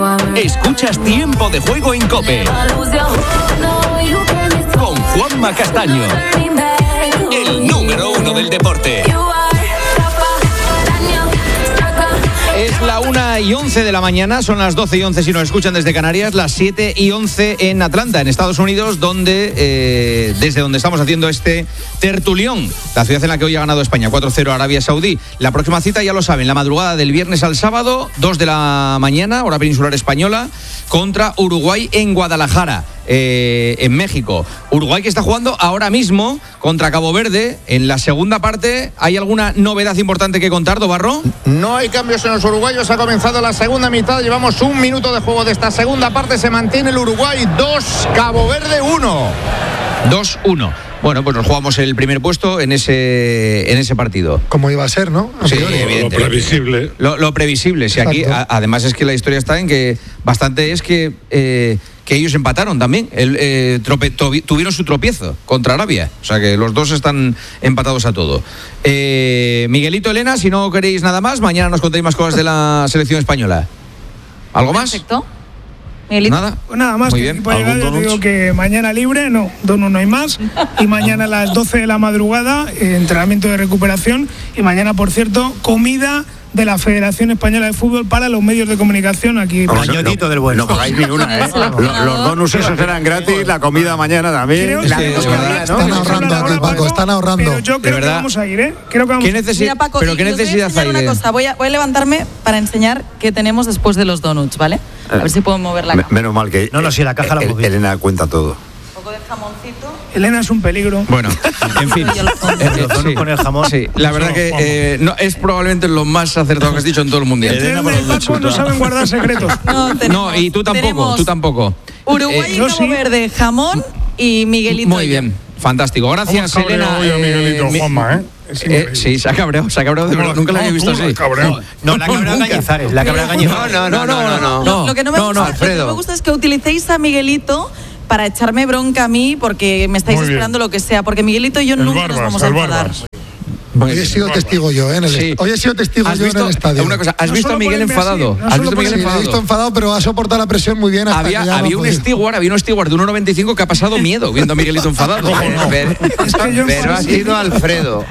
Escuchas Tiempo de Juego en COPE con Juanma Castaño, el número 1 del deporte. Es la 1:11 de la mañana, son las 12:11 si nos escuchan desde Canarias, las 7:11 en Atlanta, en Estados Unidos, desde donde estamos haciendo este tertulión, la ciudad en la que hoy ha ganado España, 4-0 a Arabia Saudí. La próxima cita, ya lo saben, la madrugada del viernes al sábado, 2 de la mañana, hora peninsular española, contra Uruguay en Guadalajara, en México. Uruguay que está jugando ahora mismo contra Cabo Verde. En la segunda parte, ¿hay alguna novedad importante que contar, Dobarro? No hay cambios en los uruguayos, ha comenzado la segunda mitad, llevamos un minuto de juego de esta segunda parte, se mantiene el Uruguay 2, Cabo Verde 1. 2-1. Bueno, pues nos jugamos el primer puesto en ese partido. Como iba a ser, ¿no? Sí, lo previsible. Lo previsible. Si aquí, además es que la historia está en que bastante es que ellos empataron también. Tuvieron su tropiezo contra Arabia. O sea que los dos están empatados a todo. Miguelito, Elena, si no queréis nada más, mañana nos contáis más cosas de la selección española. ¿Algo más? Perfecto. Miguelito. ¿Nada? Pues nada más. Muy bien. Para llegar, yo digo que mañana libre, no hay más. Y mañana a las 12 de la madrugada, entrenamiento de recuperación. Y mañana, por cierto, comida de la Federación Española de Fútbol para los medios de comunicación aquí. Pañotito del bueno. No pagáis ni una, ¿eh? Los donuts esos serán gratis, la comida mañana también. Están ahorrando aquí, Paco, están ahorrando. Pero yo creo que vamos a ir, ¿eh? Creo que vamos a ir. Mira, Paco, ¿Pero qué necesidad hay? Una cosa, voy a levantarme para enseñar qué tenemos después de los donuts, ¿vale? A ver si puedo mover la caja. Menos mal que si la caja la hemos visto. Elena cuenta todo. Un poco de jamoncito. Elena es un peligro. Bueno, en fin. Los donuts con el jamón. Sí, la verdad que no, es probablemente lo más acertado que has dicho en todo el mundial. Elena y Paco no saben guardar secretos. No, y tú tampoco. Uruguay y Cabo Verde, jamón y Miguelito. Muy bien, fantástico. Gracias, Elena. Miguelito, Juanma, sí, se ha cabreado de verdad. Nunca la había visto así. No, la cabreado Cañizares. No. Lo que no me gusta es que utilicéis a Miguelito para echarme bronca a mí porque me estáis esperando lo que sea, porque Miguelito y yo nunca nos vamos a enfadar. Hoy he sido testigo yo, Hoy he sido testigo yo en el estadio. Una cosa, ¿has visto a Miguel enfadado? He visto enfadado, pero ha soportado la presión muy bien. Había un steward de 1,95 que ha pasado miedo viendo a Miguelito enfadado. Pero ha sido Alfredo.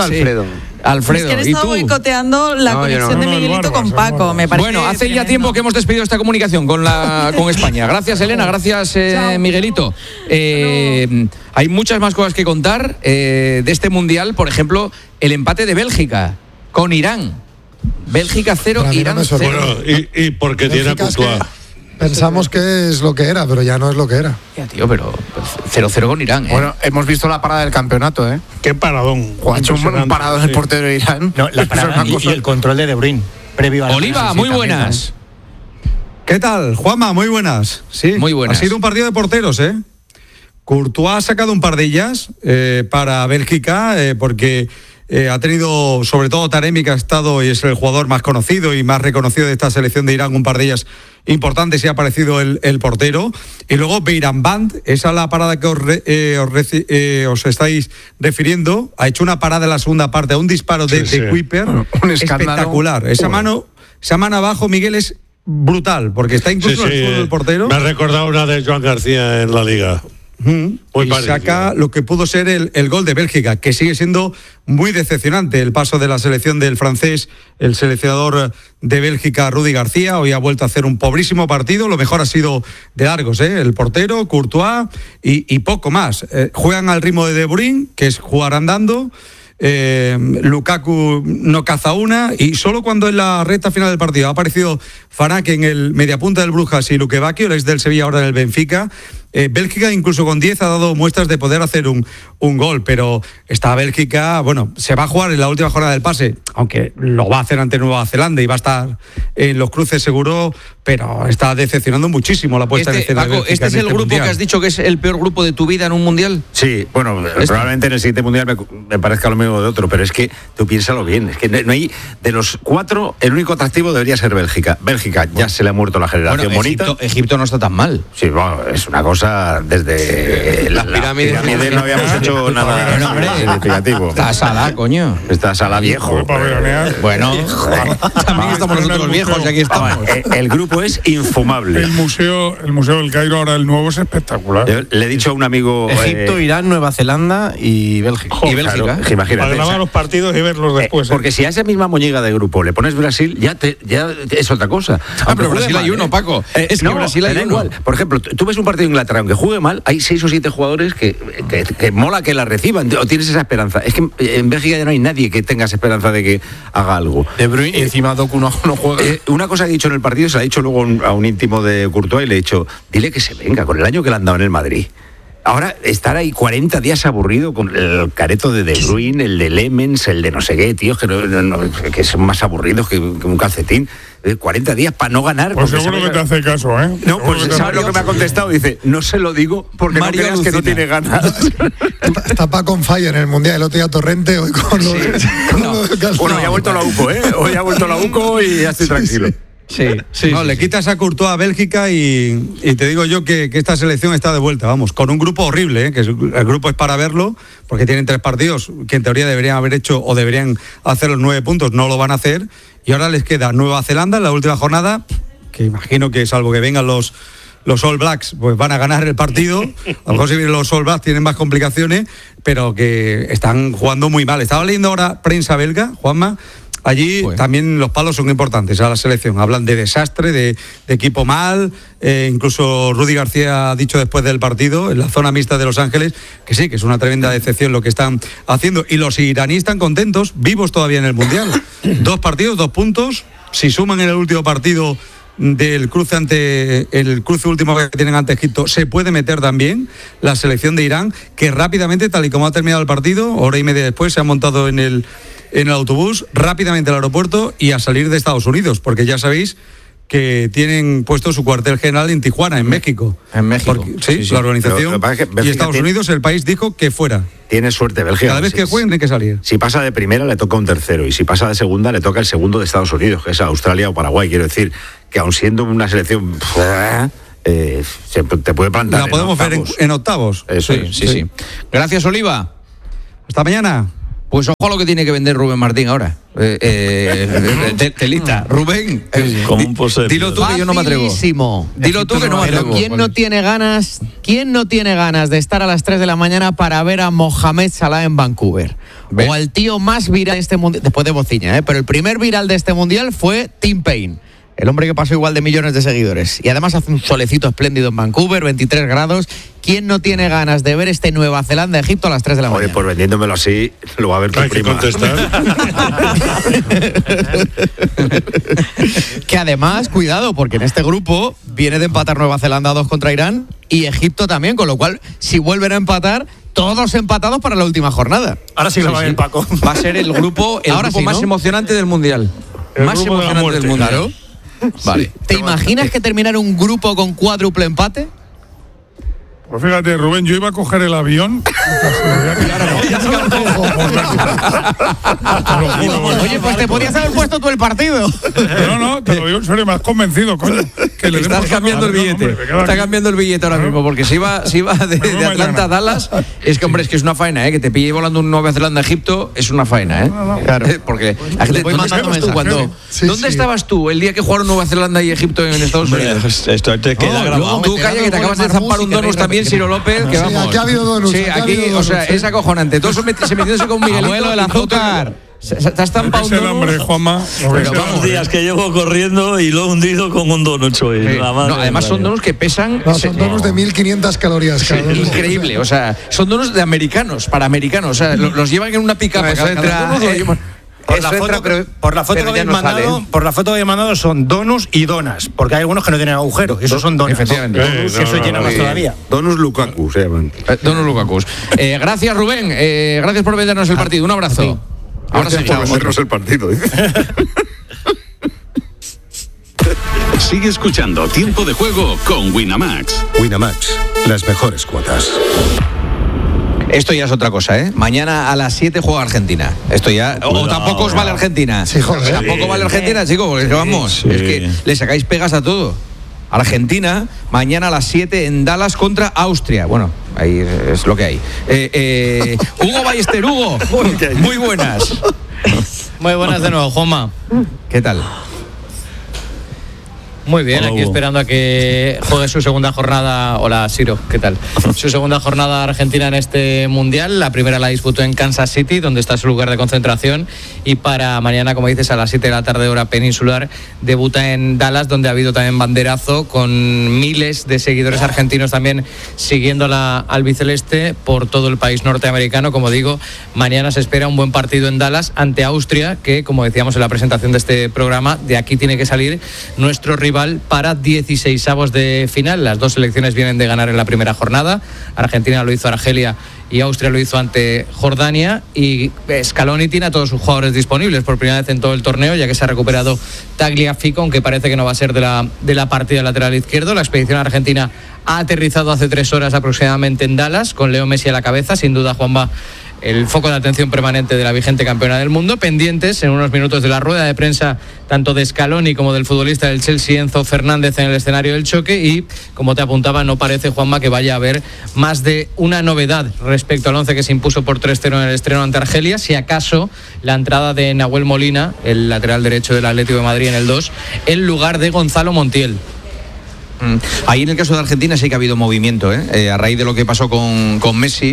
Es que han estado boicoteando la conexión de Miguelito con Paco, me parece. Bueno, hace ya tiempo que hemos despedido esta comunicación con España. Gracias, Elena, gracias, Miguelito. Hay muchas más cosas que contar de este mundial, por ejemplo, el empate de Bélgica con Irán. Bélgica 0, Irán 0. Bueno, y porque tiene a Courtois. Pensamos que es lo que era, pero ya no es lo que era. Ya, tío, pero 0-0 con Irán, ¿eh? Bueno, hemos visto la parada del campeonato, ¿eh? Qué paradón. Ha hecho un paradón el portero de Irán. No, la parada y el control de Bruyne previo a la Oliva, muy buenas. ¿Qué tal, Juanma? Muy buenas. Sí, muy buenas. Ha sido un partido de porteros, ¿eh? Courtois ha sacado un par de ellas para Bélgica, porque ha tenido, sobre todo Taremi, que ha estado y es el jugador más conocido y más reconocido de esta selección de Irán, un par de ellas importantes, y ha aparecido el portero. Y luego Beiran Band, esa es la parada que os estáis refiriendo, ha hecho una parada en la segunda parte, un disparo de Kuiper, espectacular. Esa mano abajo, Miguel, es brutal, porque está incluso en el suelo del portero. Me ha recordado una de Joan García en la Liga. Y saca lo que pudo ser el gol de Bélgica, que sigue siendo muy decepcionante el paso de la selección del francés, el seleccionador de Bélgica, Rudi García. Hoy ha vuelto a hacer un pobrísimo partido. Lo mejor ha sido de largos, el portero, Courtois y poco más. Juegan al ritmo de Bruyne, que es jugar andando. Lukaku no caza una, y solo cuando en la recta final del partido ha aparecido Fanak en el mediapunta del Brujas y Luque Bacchio, el ex del Sevilla, ahora en el Benfica, Bélgica incluso con 10 ha dado muestras de poder hacer un gol, pero esta Bélgica, bueno, se va a jugar en la última jornada del pase, aunque lo va a hacer ante Nueva Zelanda y va a estar en los cruces seguro, pero está decepcionando muchísimo la puesta en escena de Bélgica. ¿Este es el grupo mundial que has dicho que es el peor grupo de tu vida en un mundial? Sí, bueno, probablemente en el siguiente mundial me parezca lo mismo de otro, pero es que tú piénsalo bien, es que no hay, de los cuatro, el único atractivo debería ser Bélgica. Bélgica ya se le ha muerto la generación bonita. Egipto no está tan mal. Sí, bueno, es una cosa desde las pirámides no habíamos hecho nada significativo. Está Salah, coño. Está Salah viejo. Bueno, también estamos nosotros viejos y aquí estamos. El grupo es infumable. El museo del Cairo ahora el nuevo es espectacular. Yo le he dicho a un amigo Egipto, Irán, Nueva Zelanda y Bélgica. Y Bélgica. Claro, imagínate. Para grabar los partidos y verlos después. Porque si a esa misma moñiga de grupo le pones Brasil, ya es otra cosa. Pero Brasil hay uno, Paco. Es que Brasil hay uno. Igual. Por ejemplo, tú ves un partido de Inglaterra, aunque juegue mal, hay 6 o 7 jugadores que mola que la reciban, o tienes esa esperanza. Es que en Bélgica ya no hay nadie que tenga esa esperanza de que haga algo. De Bruyne y encima Doku no juega. Una cosa que he dicho en el partido, se la he dicho luego a un íntimo de Courtois y le he dicho, dile que se venga con el año que le han dado en el Madrid. Ahora estar ahí 40 días aburrido con el careto de Bruyne, el de Lemens, el de no sé qué, tío, que son más aburridos que un calcetín. 40 días para no ganar. Pues seguro que te hace caso, ¿eh? No, pues ¿sabes lo que me ha contestado? Dice, no se lo digo porque Mario no creas que no tiene ganas. Está Paco on fire en el Mundial, el otro día Torrente, hoy con los... Bueno, ya ha vuelto la UCO, ¿eh? Hoy ha vuelto la UCO y ya estoy tranquilo. Le quitas a Courtois a Bélgica y te digo yo que esta selección está de vuelta, vamos, con un grupo horrible, que el grupo es para verlo, porque tienen 3 partidos que en teoría deberían haber hecho o deberían hacer los 9 puntos, no lo van a hacer, y ahora les queda Nueva Zelanda en la última jornada, que imagino que salvo que vengan los All Blacks, pues van a ganar el partido. A lo mejor si vienen los All Blacks tienen más complicaciones, pero que están jugando muy mal. Estaba leyendo ahora prensa belga, Juanma. Allí también los palos son importantes a la selección. Hablan de desastre, de equipo mal. Incluso Rudy García ha dicho después del partido, en la zona mixta de Los Ángeles, que sí, que es una tremenda decepción lo que están haciendo. Y los iraníes están contentos, vivos todavía en el Mundial. 2 partidos, 2 puntos. Si suman en el último partido del cruce el cruce último que tienen ante Egipto, se puede meter también la selección de Irán, que rápidamente, tal y como ha terminado el partido, hora y media después, se ha montado en el autobús, rápidamente al aeropuerto y a salir de Estados Unidos, porque ya sabéis que tienen puesto su cuartel general en Tijuana, en México. En México. Porque, sí, la organización. Y Estados Unidos, el país dijo que fuera. Tiene suerte Bélgica. Cada vez que jueguen hay que salir. Si pasa de primera le toca un tercero, y si pasa de segunda le toca el segundo de Estados Unidos, que es Australia o Paraguay. Quiero decir que aun siendo una selección... te puede plantar. La podemos ver en octavos. Eso sí. Gracias, Oliva. Hasta mañana. Pues ojo a lo que tiene que vender Rubén Martín ahora. Telita. Rubén, dilo tú que yo no me atrevo. Dilo tú que no me atrevo. ¿Quién no tiene ganas de estar a las 3 de la mañana para ver a Mohamed Salah en Vancouver? O al tío más viral de este mundial, después de Bociña, pero el primer viral de este mundial fue Tim Payne. El hombre que pasó igual de millones de seguidores. Y además hace un solecito espléndido en Vancouver, 23 grados. ¿Quién no tiene ganas de ver este Nueva Zelanda-Egipto a las 3 de la mañana? Oye, pues vendiéndomelo así, lo va a ver tu prima. Que además, cuidado, porque en este grupo viene de empatar Nueva Zelanda 2 contra Irán y Egipto también, con lo cual, si vuelven a empatar, todos empatados para la última jornada. Ahora sí lo va a ver Paco. Va a ser el grupo, más emocionante del Mundial. Más emocionante del Mundial. Claro. Vale. ¿Te imaginas que terminar un grupo con cuádruple empate? Pues fíjate, Rubén, yo iba a coger el avión. Oye, pues te podías haber puesto tú el partido. No, te lo digo en serio, me has convencido, coño. Que le estás cambiando el billete. Está cambiando el billete ahora mismo, porque si iba de Atlanta a Dallas, es que es una faena, que te pille volando un Nueva Zelanda a Egipto, es una faena, Claro. Porque la gente, ¿dónde estabas tú el día que jugaron Nueva Zelanda y Egipto en Estados Unidos? Esto te queda grabado. Tú calla que te acabas de zampar un donos también, Ciro López, que vamos. Aquí ha habido donuts. Sí, aquí, o sea, es acojonante. Todos se metiéndose con Miguelito. Abuelo del azúcar. Se ha estampado un donut. Hombre, Juanma. Unos días que llevo corriendo y lo he hundido con un donut hoy. Sí. Además son donuts que pesan... son donuts de 1.500 calorías cada uno. Increíble, o sea, son donuts de americanos, para americanos. O sea, los llevan en una pick-up. Por la foto que habéis mandado son donuts y donas, porque hay algunos que no tienen agujero, esos son donas. Efectivamente. Eso llena más todavía. Donuts Lukaku se llaman. Donuts Lukaku. Gracias, Rubén. Gracias por vendernos el partido. Un abrazo. Ahora sí, por vendernos el partido. Sigue escuchando Tiempo de Juego con Winamax. Winamax, las mejores cuotas. Esto ya es otra cosa, ¿eh? Mañana a las 7 juega Argentina. Esto ya... O tampoco os vale Argentina. Sí, joder. Tampoco vale Argentina, chicos, porque es que vamos. Sí. Es que le sacáis pegas a todo. Argentina, mañana a las 7 en Dallas contra Austria. Bueno, ahí es lo que hay. Hugo Ballester, Hugo. Muy buenas. Muy buenas de nuevo, Juanma. ¿Qué tal? Muy bien, Hola, aquí Hugo. esperando a que juegue su segunda jornada. Hola, Siro, ¿qué tal? Su segunda jornada Argentina en este Mundial. La primera la disputó en Kansas City, donde está su lugar de concentración. Y para mañana, como dices, a las 7 de la tarde, hora peninsular, debuta en Dallas, donde ha habido también banderazo, con miles de seguidores argentinos también siguiendo al albiceleste por todo el país norteamericano. Como digo, mañana se espera un buen partido en Dallas ante Austria, que, como decíamos en la presentación de este programa, de aquí tiene que salir nuestro rival para 16avos de final. Las dos selecciones vienen de ganar en la primera jornada. Argentina lo hizo a Argelia y Austria lo hizo ante Jordania, y Scaloni tiene a todos sus jugadores disponibles por primera vez en todo el torneo, ya que se ha recuperado Tagliafico, aunque parece que no va a ser de la partida lateral izquierdo. La expedición argentina ha aterrizado hace 3 horas aproximadamente en Dallas, con Leo Messi a la cabeza. Sin duda, Juanma, el foco de atención permanente de la vigente campeona del mundo. Pendientes en unos minutos de la rueda de prensa tanto de Scaloni como del futbolista del Chelsea, Enzo Fernández, en el escenario del choque. Y, como te apuntaba, no parece, Juanma, que vaya a haber más de una novedad respecto al 11 que se impuso por 3-0 en el estreno ante Argelia. Si acaso la entrada de Nahuel Molina, el lateral derecho del Atlético de Madrid, en el 2, en lugar de Gonzalo Montiel. Ahí en el caso de Argentina sí que ha habido movimiento, a raíz de lo que pasó con Messi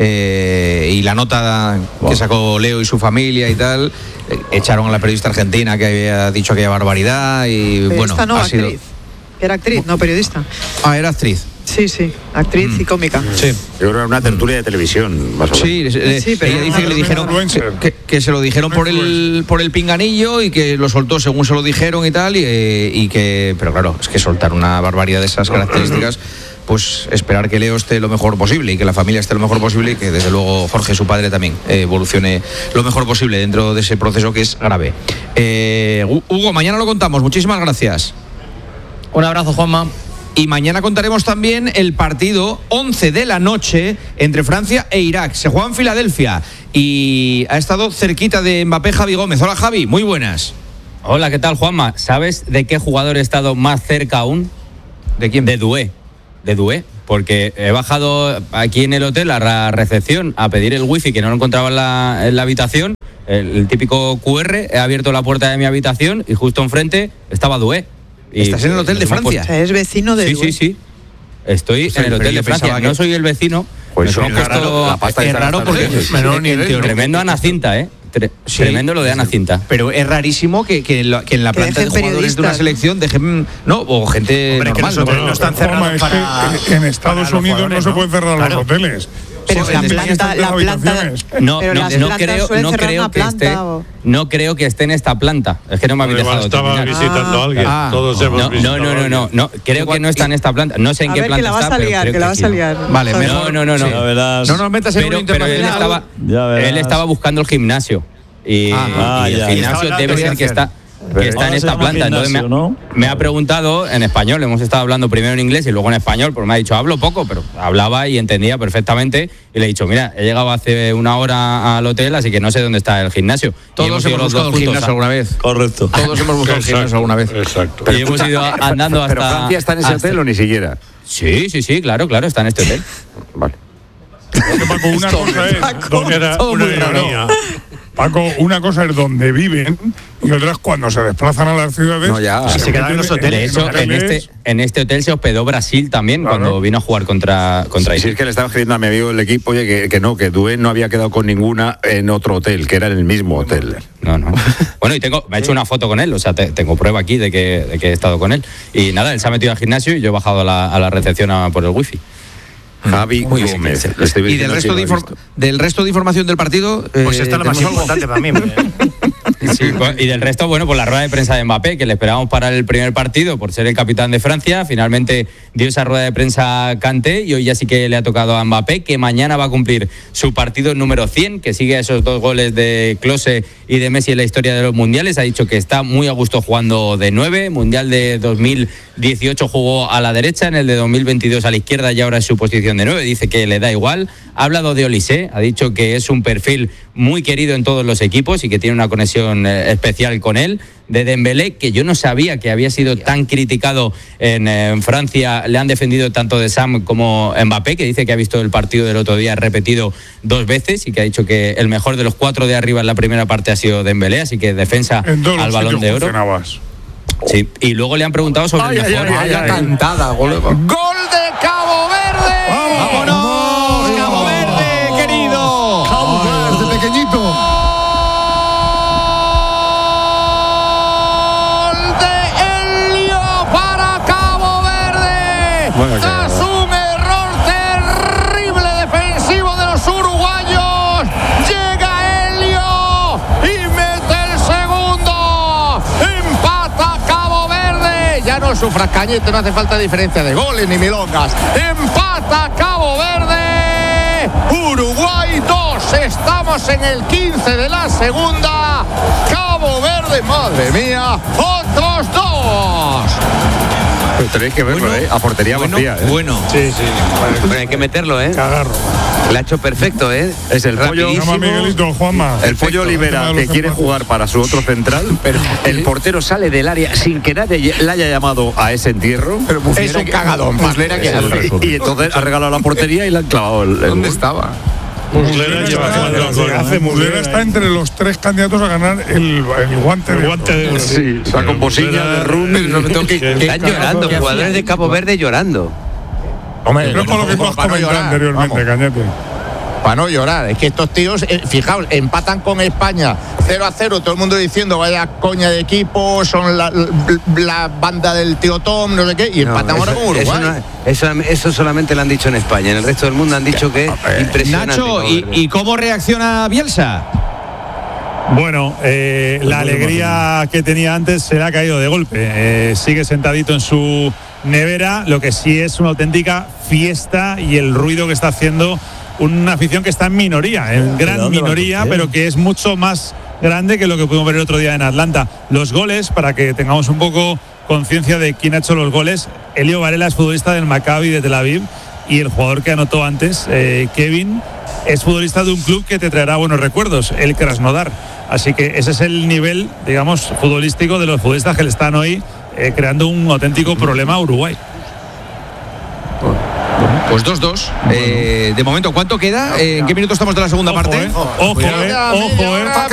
y la nota que sacó Leo y su familia y tal. Echaron a la periodista argentina que había dicho aquella barbaridad y Periodista, bueno, no, ha sido... actriz. Era actriz, no periodista. Ah, era actriz. Sí, actriz y cómica. Sí. Yo creo que era una tertulia de televisión, más o menos. Sí, pero ella dice que le dijeron que se lo dijeron por el pinganillo y que lo soltó según se lo dijeron y tal, y que, pero claro, es que soltar una barbaridad de esas características, pues esperar que Leo esté lo mejor posible y que la familia esté lo mejor posible, y que desde luego Jorge, su padre, también evolucione lo mejor posible dentro de ese proceso que es grave. Hugo, mañana lo contamos. Muchísimas gracias. Un abrazo, Juanma. Y mañana contaremos también el partido 11 de la noche entre Francia e Irak. Se juega en Filadelfia y ha estado cerquita de Mbappé Javi Gómez. Hola, Javi, muy buenas. Hola, ¿qué tal, Juanma? ¿Sabes de qué jugador he estado más cerca aún? ¿De quién? De Doué, porque he bajado aquí en el hotel a la recepción a pedir el wifi, que no lo encontraba en la habitación, el típico QR. He abierto la puerta de mi habitación y justo enfrente estaba Doué. ¿Estás en el hotel de Francia? O sea, es vecino de Doué. Sí. Estoy en el hotel de Francia. No soy el vecino. Pues me he puesto la pasta es raro porque tremendo Ana Cinta, tremendo lo de Ana Cinta. Pero es rarísimo que en la planta de jugadores de una selección dejen, o gente normal. Que no están cerrados en Estados Unidos no se pueden cerrar los hoteles. Pero la planta no creo que esté en esta planta. Es que no me habéis dejado estaba terminar. visitando a alguien. Todos hemos visitado a alguien. No, creo que no está en esta planta. No sé en qué planta está, pero creo que la vas a liar. Vale, no. No nos metas en un internacional. Él estaba buscando el gimnasio. Y el gimnasio debe ser que está en esta planta. Entonces me ha preguntado en español. Hemos estado hablando primero en inglés y luego en español, porque me ha dicho, hablo poco, pero hablaba y entendía perfectamente. Y le he dicho, mira, he llegado hace una hora al hotel, así que no sé dónde está el gimnasio. Todos hemos buscado el gimnasio alguna vez. Correcto. Todos hemos buscado el gimnasio alguna vez. Exacto. Y hemos ido andando hasta... ¿Pero Francia está en ese hotel o ni siquiera? Sí, claro, está en este hotel. Vale. Paco, una cosa es donde era una ironía. Paco, una cosa es donde viven y otra es cuando se desplazan a las ciudades. No, ya. Se quedan en los hoteles. De hecho, en este hotel se hospedó Brasil también, claro, cuando vino a jugar contra Israel. Sí, es que le estaba escribiendo a mi amigo del equipo, oye, que Doué no había quedado con ninguna en otro hotel, que era en el mismo hotel. No. Bueno, y me he hecho una foto con él, o sea, tengo prueba aquí de que he estado con él. Y nada, él se ha metido al gimnasio y yo he bajado a la recepción por el wifi. Javi Gómez. Y del resto de información del partido, pues esta es la más importante para mí. Sí, y del resto, bueno, pues la rueda de prensa de Mbappé, que le esperábamos para el primer partido por ser el capitán de Francia. Finalmente dio esa rueda de prensa Kanté y hoy ya sí que le ha tocado a Mbappé, que mañana va a cumplir su partido número 100, que sigue esos 2 goles de Klose y de Messi en la historia de los mundiales. Ha dicho que está muy a gusto jugando de 9, Mundial de 2000 2018 jugó a la derecha, en el de 2022 a la izquierda y ahora es su posición de 9. Dice que le da igual. Ha hablado de Olise, ha dicho que es un perfil muy querido en todos los equipos y que tiene una conexión especial con él. De Dembélé, que yo no sabía que había sido tan criticado en Francia, le han defendido tanto de Sam como Mbappé, que dice que ha visto el partido del otro día repetido 2 veces y que ha dicho que el mejor de los 4 de arriba en la primera parte ha sido Dembélé, así que defensa al Balón de Oro. Sí, y luego le han preguntado sobre el mejor. Cantada, gol de Cabo Verde. ¡Vámonos, Cabo Verde, querido! Cabo Verde, pequeñito. Tras un error terrible defensivo de los uruguayos, llega Helio y mete el segundo. Empata Cabo Verde. Ya no sufras, Cañete, no hace falta diferencia de goles ni milongas. Empata Cabo Verde. Uruguay 2. Estamos en el 15 de la segunda. Cabo Verde, madre mía, otros 2. Pero tenéis que verlo, a portería vacía. Bueno. Sí. Bueno, hay que meterlo, Cagarro. Le ha hecho perfecto, Es el pollo. Miguelito, Juanma. El pollo Olivera, que quiere jugar para su otro central, pero el portero sale del área sin que nadie le haya llamado a ese entierro. Pero es un cagadón. Y entonces ha regalado la portería y le han clavado el ¿Dónde gol. estaba? Muslera está entre los 3 candidatos a ganar el guante de oro. Sí, está con bocina de rum. Están llorando, jugadores de Cabo Verde llorando. Hombre, no por lo que tú has comentado anteriormente, Cañete. Para no llorar, es que estos tíos, fijaos, empatan con España 0-0, todo el mundo diciendo vaya coña de equipo, son la banda del tío Tom, no sé qué, y empatan ahora con Uruguay. Eso solamente lo han dicho en España, en el resto del mundo han dicho que impresionante. Nacho, ¿y cómo reacciona Bielsa? Bueno, la alegría que tenía antes se le ha caído de golpe. Sigue sentadito en su nevera, lo que sí es una auténtica fiesta y el ruido que está haciendo una afición que está en minoría, en gran minoría, pero que es mucho más grande que lo que pudimos ver el otro día en Atlanta. Los goles, para que tengamos un poco conciencia de quién ha hecho los goles, Elio Varela es futbolista del Maccabi de Tel Aviv y el jugador que anotó antes, Kevin, es futbolista de un club que te traerá buenos recuerdos, el Krasnodar. Así que ese es el nivel, digamos, futbolístico de los futbolistas que le están hoy creando un auténtico problema a Uruguay. Pues 2-2. De momento, ¿cuánto queda? ¿En qué minuto estamos de la segunda parte? Ojo,